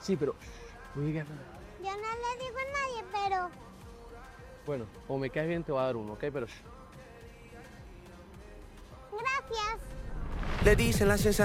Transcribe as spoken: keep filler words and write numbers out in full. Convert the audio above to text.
Sí, pero... no digas nada. Yo no le digo a nadie, pero... Bueno, o me caes bien, te voy a dar uno, ¿ok? Pero... Gracias. Le dicen la sensación.